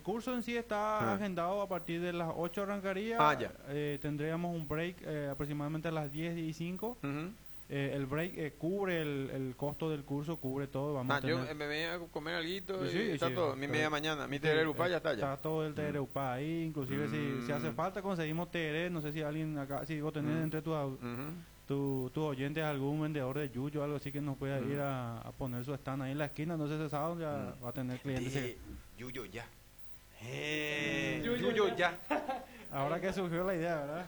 curso en sí está agendado a partir de las 8 arrancaría. Ya. Tendríamos un break aproximadamente a las 10:05. Ujú. El break cubre el costo del curso, cubre todo. Vamos a Yo tener... me voy a comer alguito y Sí, está sí, todo. Mi media mañana, mi tererupá ya está ya. Está todo el tererupá ahí, inclusive si hace falta conseguimos tereré, no sé si alguien acá, si vos tenés entre tus oyentes algún vendedor de yuyo o algo así que nos pueda ir a poner su stand ahí en la esquina, no sé ese sábado ya va a tener clientes. Yuyo ya. Yuyo ya. Ahora que surgió la idea, ¿verdad?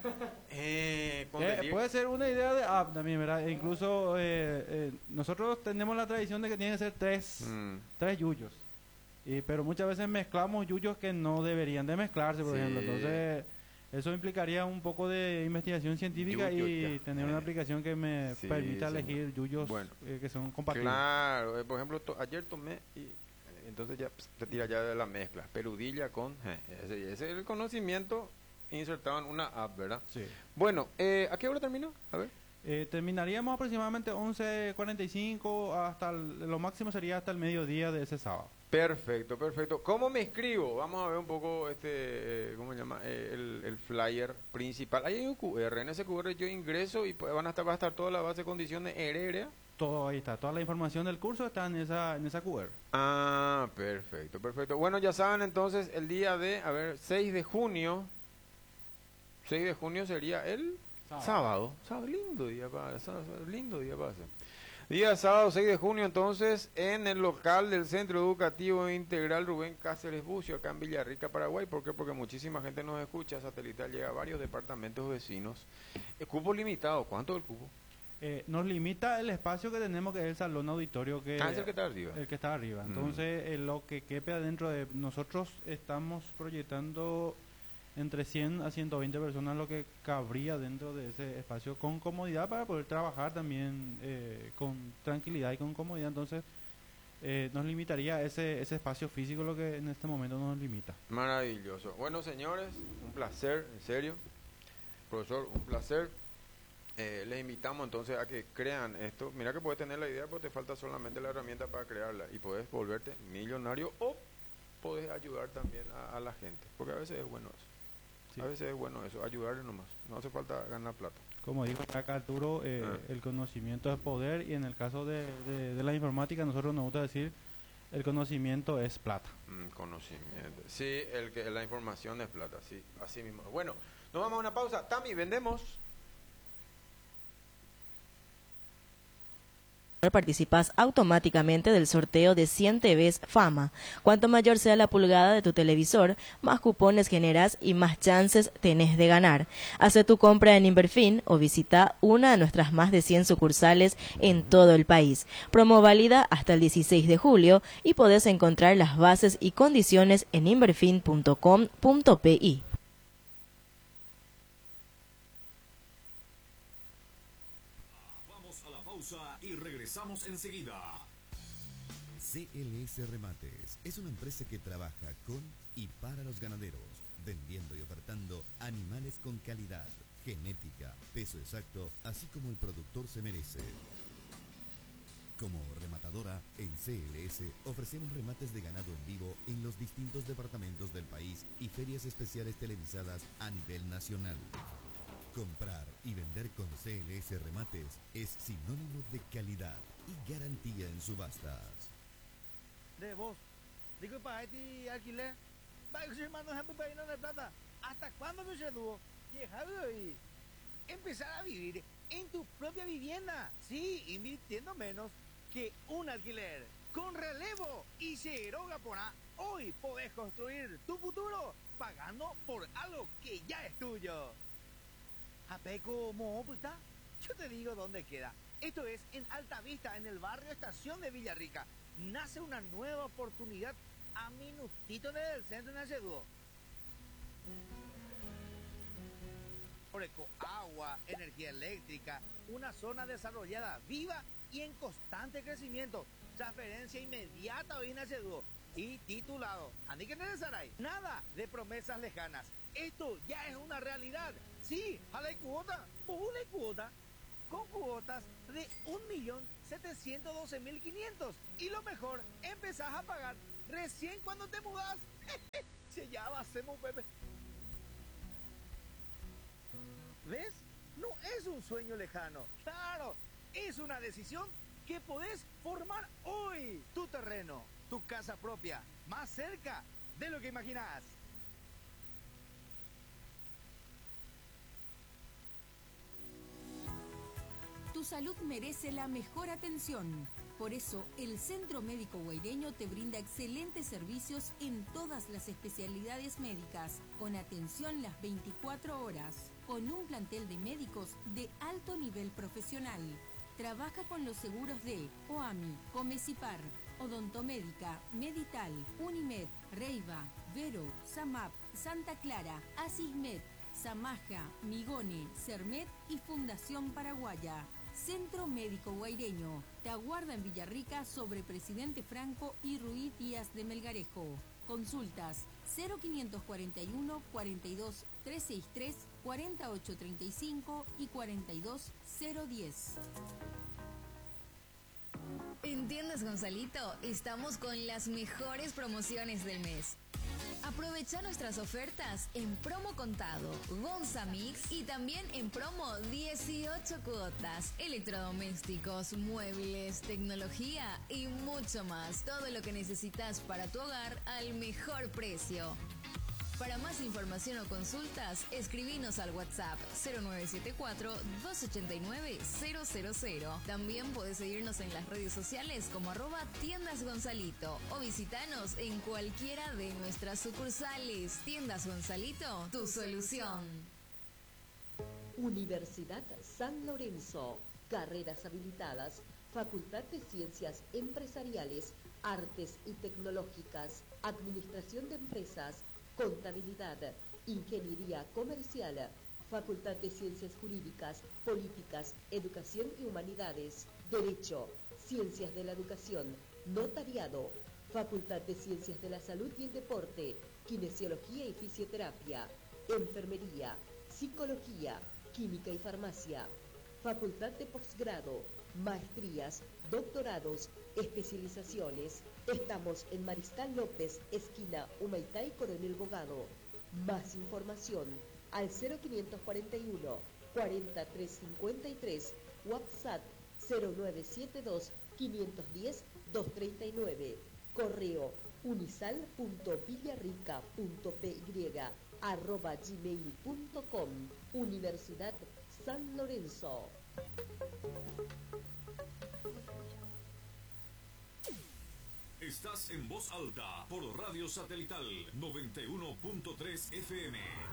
Puede ser una idea de app también, ¿verdad? E incluso nosotros tenemos la tradición de que tienen que ser tres yuyos. Pero muchas veces mezclamos yuyos que no deberían de mezclarse, por ejemplo. Entonces, eso implicaría un poco de investigación científica y tener una aplicación que me permita elegir yuyos que son compatibles. Claro, por ejemplo, ayer tomé y entonces ya te tira ya de la mezcla. Perudilla con... ese es el conocimiento insertado en una app, ¿verdad? Sí. Bueno, ¿a qué hora terminó? A ver. Terminaríamos aproximadamente 11:45, hasta lo máximo sería hasta el mediodía de ese sábado. Perfecto, perfecto. ¿Cómo me inscribo? Vamos a ver un poco ¿cómo se llama? El flyer principal. Ahí hay un QR, en ese QR yo ingreso y va a estar toda la base de condiciones aérea. Todo ahí está, toda la información del curso está en esa QR. Perfecto, perfecto. Bueno, ya saben entonces el día de, 6 de junio. 6 de junio sería el sábado. Lindo día para hacer. Día sábado 6 de junio entonces en el local del Centro Educativo Integral Rubén Cáceres Bucio, acá en Villarrica, Paraguay. ¿Por qué? Porque muchísima gente nos escucha, satelital llega a varios departamentos vecinos. El cupo limitado, ¿cuánto es el cupo? Nos limita el espacio que tenemos, que es el salón auditorio, que es el que está arriba. El que está arriba. Entonces, lo que quepa adentro de nosotros estamos proyectando entre 100 a 120 personas, lo que cabría dentro de ese espacio con comodidad para poder trabajar también con tranquilidad y con comodidad. Entonces, nos limitaría ese espacio físico, lo que en este momento nos limita. Maravilloso. Bueno, señores, un placer, en serio. Profesor, un placer. Les invitamos entonces a que crean esto. Mira que puedes tener la idea, pero te falta solamente la herramienta para crearla y puedes volverte millonario o puedes ayudar también a la gente, porque a veces es bueno eso. Sí. A veces es bueno eso, ayudarle nomás, no hace falta ganar plata. Como dijo acá Arturo, el conocimiento es poder, y en el caso de la informática nosotros nos gusta decir el conocimiento es plata. Conocimiento, sí, la información es plata, sí, así mismo. Bueno, nos vamos a una pausa. Tami, vendemos. Participas automáticamente del sorteo de 100 TVs Fama. Cuanto mayor sea la pulgada de tu televisor, más cupones generas y más chances tenés de ganar. Hace tu compra en Inverfin o visita una de nuestras más de 100 sucursales en todo el país. Promo válida hasta el 16 de julio y podés encontrar las bases y condiciones en inverfin.com.pi. Y regresamos enseguida. CLS Remates es una empresa que trabaja con y para los ganaderos, vendiendo y ofertando animales con calidad, genética, peso exacto, así como el productor se merece. Como rematadora, en CLS ofrecemos remates de ganado en vivo en los distintos departamentos del país y ferias especiales televisadas a nivel nacional. Comprar y vender con CLS Remates es sinónimo de calidad y garantía en subastas. De vos, digo para ti alquiler, plata. ¿Hasta cuándo no se dúo? Y empezar a vivir en tu propia vivienda, sí, invirtiendo menos que un alquiler. Con relevo y cero Gapona, hoy podés construir tu futuro pagando por algo que ya es tuyo. Apeco Moputa, yo te digo dónde queda. Esto es en Alta Vista, en el barrio Estación de Villarrica. Nace una nueva oportunidad a minutito del centro de Naceduo. Oreco, agua, energía eléctrica, una zona desarrollada, viva y en constante crecimiento. Transferencia inmediata hoy en Naceduo. Y titulado, ¿Andi que Saray? Nada de promesas lejanas. Esto ya es una realidad. Sí, a la cuota, una cuota, con cuotas de 1.712.500. Y lo mejor, empezás a pagar recién cuando te mudas. hacemos, bebé. ¿Ves? No es un sueño lejano. Claro, es una decisión que podés formar hoy. Tu terreno, tu casa propia, más cerca de lo que imaginás. Tu salud merece la mejor atención. Por eso, el Centro Médico Guaireño te brinda excelentes servicios en todas las especialidades médicas, con atención las 24 horas, con un plantel de médicos de alto nivel profesional. Trabaja con los seguros de OAMI, Comecipar, Odontomédica, Medital, Unimed, Reiva, Vero, SAMAP, Santa Clara, Asismed, Samaja, Migone, Sermet y Fundación Paraguaya. Centro Médico Guaireño te aguarda en Villarrica sobre Presidente Franco y Ruiz Díaz de Melgarejo. Consultas 0541 42 363 4835 y 42010. En Tiendas Gonzalito estamos con las mejores promociones del mes. Aprovecha nuestras ofertas en promo contado, Gonza Mix y también en promo 18 cuotas, electrodomésticos, muebles, tecnología y mucho más. Todo lo que necesitas para tu hogar al mejor precio. Para más información o consultas, escribinos al WhatsApp 0974-289-000. También puedes seguirnos en las redes sociales como @Tiendas Gonzalito o visitanos en cualquiera de nuestras sucursales. Tiendas Gonzalito, tu solución. Universidad San Lorenzo. Carreras habilitadas. Facultad de Ciencias Empresariales, Artes y Tecnológicas, Administración de Empresas, Contabilidad, Ingeniería Comercial, Facultad de Ciencias Jurídicas, Políticas, Educación y Humanidades, Derecho, Ciencias de la Educación, Notariado, Facultad de Ciencias de la Salud y el Deporte, Kinesiología y Fisioterapia, Enfermería, Psicología, Química y Farmacia, Facultad de Posgrado, Maestrías, Doctorados, Especializaciones. Estamos en Mariscal López, esquina Humaitá y Coronel Bogado. Más información al 0541 4353, WhatsApp 0972 510 239, correo unisal.villarrica.py@gmail.com. Universidad San Lorenzo. Estás en voz alta por Radio Satelital 91.3 FM.